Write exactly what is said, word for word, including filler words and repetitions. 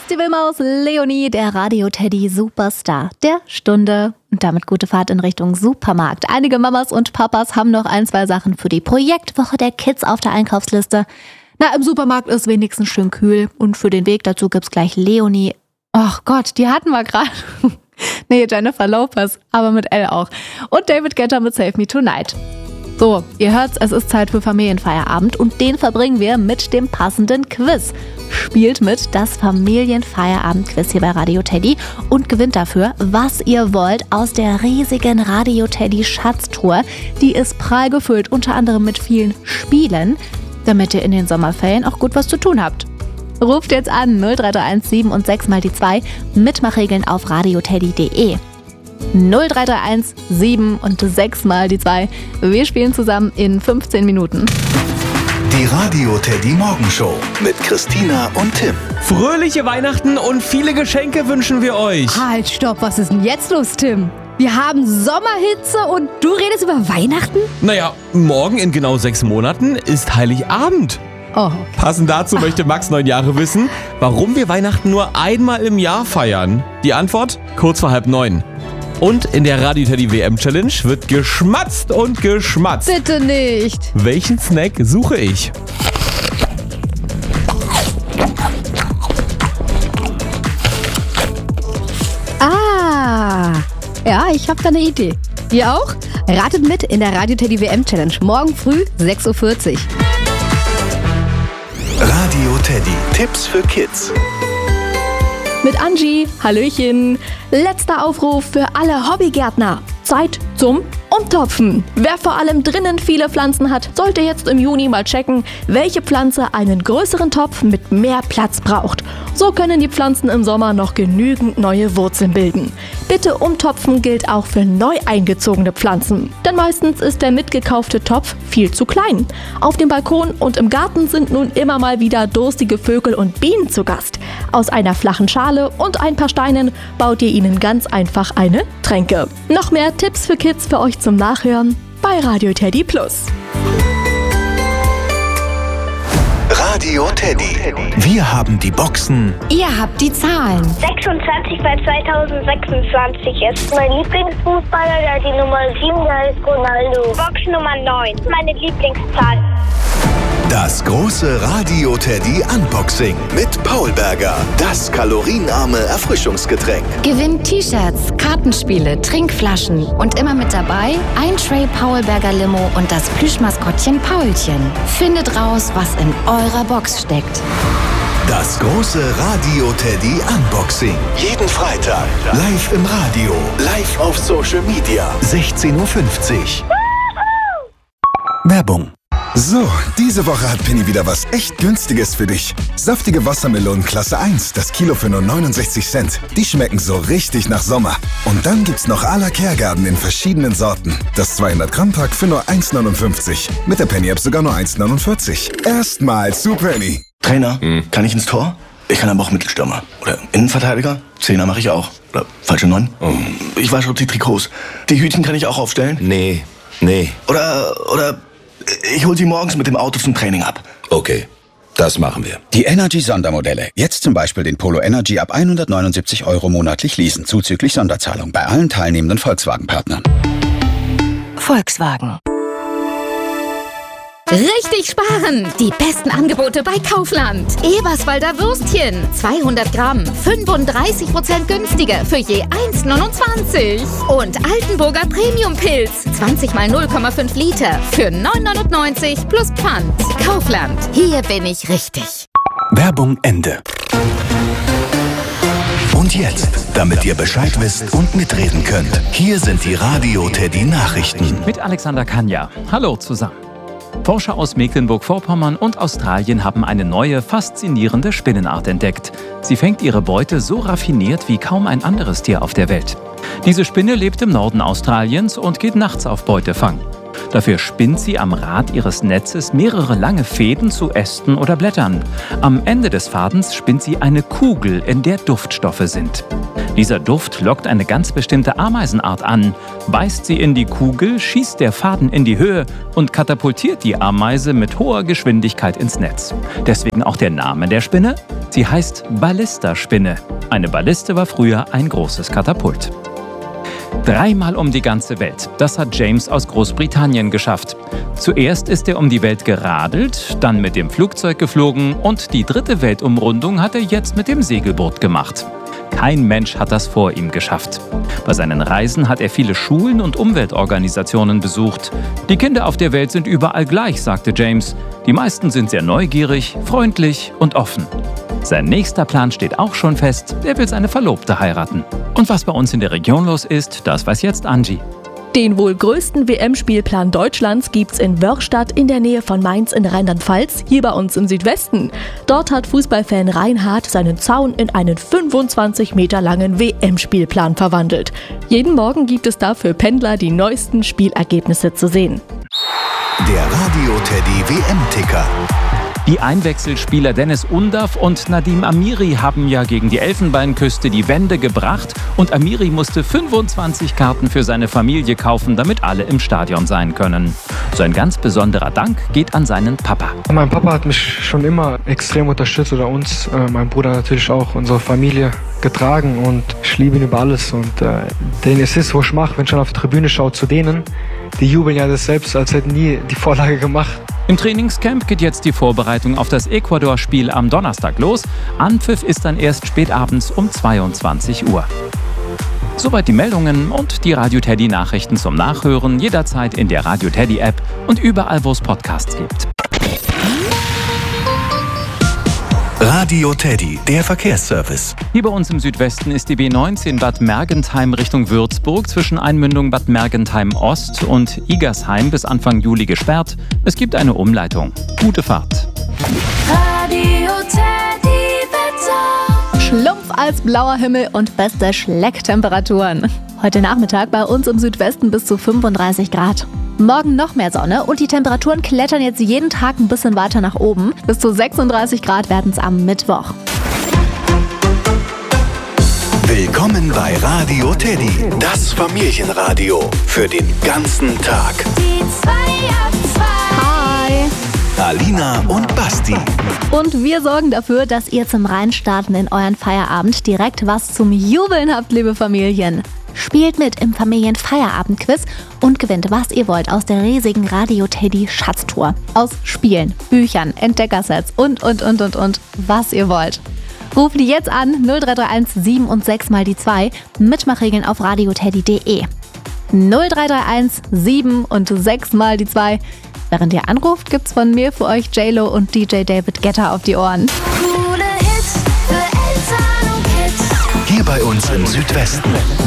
Festivalmaus Leonie, der Radio-Teddy-Superstar der Stunde. Und damit gute Fahrt in Richtung Supermarkt. Einige Mamas und Papas haben noch ein, zwei Sachen für die Projektwoche der Kids auf der Einkaufsliste. Na, im Supermarkt ist wenigstens schön kühl. Und für den Weg dazu gibt's gleich Leonie. Ach Gott, die hatten wir gerade. Nee, Jennifer Lopez, aber mit L auch. Und David Guetta mit Save Me Tonight. So, ihr hört's, es ist Zeit für Familienfeierabend und den verbringen wir mit dem passenden Quiz. Spielt mit das Familienfeierabend-Quiz hier bei Radio Teddy und gewinnt dafür, was ihr wollt, aus der riesigen Radio Teddy Schatztruhe. Die ist prall gefüllt, unter anderem mit vielen Spielen, damit ihr in den Sommerferien auch gut was zu tun habt. Ruft jetzt an null drei drei eins sieben und sechs mal die zwei, Mitmachregeln auf radioteddy punkt de. null drei drei eins sieben und sechs mal die zwei. Wir spielen zusammen in fünfzehn Minuten. Die Radio Teddy Morgenshow mit Christina und Tim. Fröhliche Weihnachten und viele Geschenke wünschen wir euch. Halt, stopp, was ist denn jetzt los, Tim? Wir haben Sommerhitze und du redest über Weihnachten? Naja, morgen in genau sechs Monaten ist Heiligabend. Oh, okay. Passend dazu möchte Max neun Jahre wissen, warum wir Weihnachten nur einmal im Jahr feiern. Die Antwort kurz vor halb neun. Und in der Radio Teddy W M Challenge wird geschmatzt und geschmatzt. Bitte nicht. Welchen Snack suche ich? Ah, ja, ich habe da eine Idee. Ihr auch? Ratet mit in der Radio Teddy W M Challenge. Morgen früh sechs Uhr vierzig. Radio Teddy. Tipps für Kids. Mit Angie, Hallöchen. Letzter Aufruf für alle Hobbygärtner. Zeit zum Umtopfen. Wer vor allem drinnen viele Pflanzen hat, sollte jetzt im Juni mal checken, welche Pflanze einen größeren Topf mit mehr Platz braucht. So können die Pflanzen im Sommer noch genügend neue Wurzeln bilden. Bitte umtopfen gilt auch für neu eingezogene Pflanzen, denn meistens ist der mitgekaufte Topf viel zu klein. Auf dem Balkon und im Garten sind nun immer mal wieder durstige Vögel und Bienen zu Gast. Aus einer flachen Schale und ein paar Steinen baut ihr ihnen ganz einfach eine Tränke. Noch mehr Tipps für Kids für euch zum Nachhören bei Radio Teddy Plus. Radio Teddy. Wir haben die Boxen. Ihr habt die Zahlen. sechsundzwanzig bei zweitausendsechsundzwanzig ist mein Lieblingsfußballer, der die Nummer sieben, der ist Ronaldo. Box Nummer neun, meine Lieblingszahl. Das große Radio Teddy Unboxing mit Paul Berger. Das kalorienarme Erfrischungsgetränk. Gewinnt T-Shirts, Kartenspiele, Trinkflaschen und immer mit dabei ein Tray Paul Berger Limo und das Plüschmaskottchen Paulchen. Findet raus, was in eurer Box steckt. Das große Radio Teddy Unboxing. Jeden Freitag. Live im Radio. Live auf Social Media. sechzehn Uhr fünfzig. Werbung. So, diese Woche hat Penny wieder was echt Günstiges für dich. Saftige Wassermelonen Klasse eins, das Kilo für nur neunundsechzig Cent. Die schmecken so richtig nach Sommer. Und dann gibt's noch à la Kergarten in verschiedenen Sorten. Das zweihundert Gramm Pack für nur eins neunundfünfzig. Mit der Penny-App sogar nur eins neunundvierzig. Erstmal zu Penny. Trainer, hm. kann ich ins Tor? Ich kann aber auch Mittelstürmer. Oder Innenverteidiger? Zehner mache ich auch. Oder falsche Neun? Oh. Ich wasche die Trikots. Die Hütchen kann ich auch aufstellen? Nee, nee. Oder, oder... Ich hol sie morgens mit dem Auto zum Training ab. Okay, das machen wir. Die Energy-Sondermodelle. Jetzt zum Beispiel den Polo Energy ab hundertneunundsiebzig Euro monatlich leasen, zuzüglich Sonderzahlung bei allen teilnehmenden Volkswagen-Partnern. Volkswagen. Richtig sparen! Die besten Angebote bei Kaufland. Eberswalder Würstchen, zweihundert Gramm, fünfunddreißig Prozent günstiger für je eins neunundzwanzig. Und Altenburger Premium-Pilz, zwanzig mal null Komma fünf Liter für neun neunundneunzig plus Pfand. Kaufland, hier bin ich richtig. Werbung Ende. Und jetzt, damit ihr Bescheid wisst und mitreden könnt, hier sind die Radio Teddy Nachrichten. Mit Alexander Kanja. Hallo zusammen. Forscher aus Mecklenburg-Vorpommern und Australien haben eine neue, faszinierende Spinnenart entdeckt. Sie fängt ihre Beute so raffiniert wie kaum ein anderes Tier auf der Welt. Diese Spinne lebt im Norden Australiens und geht nachts auf Beutefang. Dafür spinnt sie am Rad ihres Netzes mehrere lange Fäden zu Ästen oder Blättern. Am Ende des Fadens spinnt sie eine Kugel, in der Duftstoffe sind. Dieser Duft lockt eine ganz bestimmte Ameisenart an. Beißt sie in die Kugel, schießt der Faden in die Höhe und katapultiert die Ameise mit hoher Geschwindigkeit ins Netz. Deswegen auch der Name der Spinne. Sie heißt Ballisterspinne. Eine Balliste war früher ein großes Katapult. Dreimal um die ganze Welt. Das hat James aus Großbritannien geschafft. Zuerst ist er um die Welt geradelt, dann mit dem Flugzeug geflogen und die dritte Weltumrundung hat er jetzt mit dem Segelboot gemacht. Kein Mensch hat das vor ihm geschafft. Bei seinen Reisen hat er viele Schulen und Umweltorganisationen besucht. Die Kinder auf der Welt sind überall gleich, sagte James. Die meisten sind sehr neugierig, freundlich und offen. Sein nächster Plan steht auch schon fest. Er will seine Verlobte heiraten. Und was bei uns in der Region los ist, das weiß jetzt Angie. Den wohl größten W M-Spielplan Deutschlands gibt's in Wörrstadt in der Nähe von Mainz in Rheinland-Pfalz, hier bei uns im Südwesten. Dort hat Fußballfan Reinhard seinen Zaun in einen fünfundzwanzig Meter langen W M-Spielplan verwandelt. Jeden Morgen gibt es da für Pendler die neuesten Spielergebnisse zu sehen. Der Radio-Teddy W M-Ticker. Die Einwechselspieler Dennis Undav und Nadim Amiri haben ja gegen die Elfenbeinküste die Wende gebracht und Amiri musste fünfundzwanzig Karten für seine Familie kaufen, damit alle im Stadion sein können. So ein ganz besonderer Dank geht an seinen Papa. Mein Papa hat mich schon immer extrem unterstützt oder uns, äh, mein Bruder natürlich auch, unsere Familie getragen und ich liebe ihn über alles und äh, den Assist, wo ich mache, wenn ich schon auf die Tribüne schaue, zu denen, die jubeln ja das selbst, als hätten nie die Vorlage gemacht. Im Trainingscamp geht jetzt die Vorbereitung auf das Ecuador-Spiel am Donnerstag los. Anpfiff ist dann erst spätabends um zweiundzwanzig Uhr. Soweit die Meldungen und die Radio-Teddy-Nachrichten zum Nachhören jederzeit in der Radio-Teddy-App und überall, wo es Podcasts gibt. Radio Teddy, der Verkehrsservice. Hier bei uns im Südwesten ist die B neunzehn Bad Mergentheim Richtung Würzburg zwischen Einmündung Bad Mergentheim Ost und Igersheim bis Anfang Juli gesperrt. Es gibt eine Umleitung. Gute Fahrt. Radio Teddy Wetter. Schlumpf als blauer Himmel und beste Schlecktemperaturen. Heute Nachmittag bei uns im Südwesten bis zu fünfunddreißig Grad. Morgen noch mehr Sonne und die Temperaturen klettern jetzt jeden Tag ein bisschen weiter nach oben. Bis zu sechsunddreißig Grad werden es am Mittwoch. Willkommen bei Radio Teddy, das Familienradio für den ganzen Tag. Die zwei ab zwei. Hi. Alina und Basti. Und wir sorgen dafür, dass ihr zum Reinstarten in euren Feierabend direkt was zum Jubeln habt, liebe Familien. Spielt mit im Familienfeierabendquiz und gewinnt, was ihr wollt aus der riesigen Radio Teddy Schatztour. Aus Spielen, Büchern, Entdeckersets und, und, und, und, und, was ihr wollt. Ruft die jetzt an null drei drei eins sieben und sechs mal die zwei. Mitmachregeln auf radioteddy punkt de. null drei drei eins sieben und sechs mal die zwei. Während ihr anruft, gibt's von mir für euch J-Lo und D J David Guetta auf die Ohren. Coole Hits für Eltern und Kids. Hier bei uns im Südwesten.